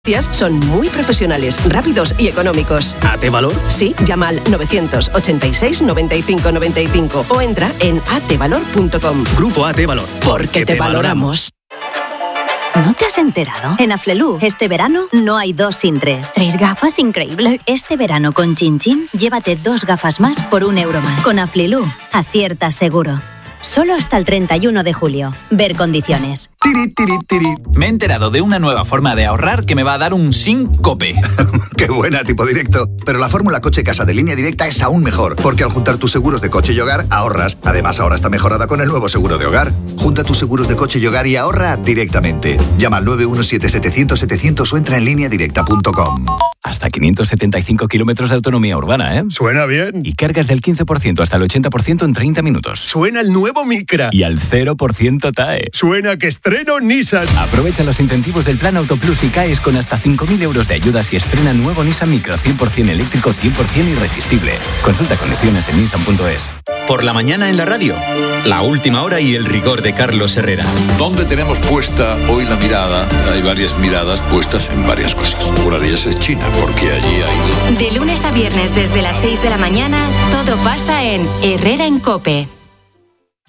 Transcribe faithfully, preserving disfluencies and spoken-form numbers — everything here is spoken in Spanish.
Son muy profesionales, rápidos y económicos. ¿A T Valor? Sí, llama al novecientos ochenta y seis noventa y cinco noventa y cinco o entra en a t valor punto com. Grupo A T Valor. Porque te valoramos. ¿No te has enterado? En Aflelu, este verano no hay dos sin tres. Tres gafas, increíble. Este verano con Chin Chin, llévate dos gafas más por un euro más. Con Aflelu, aciertas seguro. Solo hasta el treinta y uno de julio. Ver condiciones. Tiri, tiri, tiri. Me he enterado de una nueva forma de ahorrar que me va a dar un síncope. ¡Qué buena, tipo directo! Pero la fórmula Coche Casa de Línea Directa es aún mejor, porque al juntar tus seguros de coche y hogar, ahorras. Además, ahora está mejorada con el nuevo seguro de hogar. Junta tus seguros de coche y hogar y ahorra directamente. Llama al nueve uno siete setecientos setecientos o entra en línea directa punto com. Hasta quinientos setenta y cinco kilómetros de autonomía urbana, ¿eh? Suena bien. Y cargas del quince por ciento hasta el ochenta por ciento en treinta minutos. Suena el nuevo Micra. Y al cero por ciento T A E. Suena que estreno Nissan. Aprovecha los incentivos del Plan Autoplus y caes con hasta cinco mil euros de ayudas y estrena nuevo Nissan Micra cien por ciento eléctrico, cien por ciento irresistible. Consulta condiciones en nissan punto es. Por la mañana en la radio, la última hora y el rigor de Carlos Herrera. ¿Dónde tenemos puesta hoy la mirada? Hay varias miradas puestas en varias cosas. Una de ellas es China, porque allí ha ido. De lunes a viernes desde las seis de la mañana, todo pasa en Herrera en COPE.